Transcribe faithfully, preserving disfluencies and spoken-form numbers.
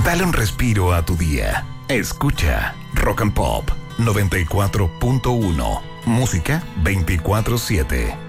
Dale un respiro a tu día. Escucha Rock and Pop noventa y cuatro punto uno. Música veinticuatro siete.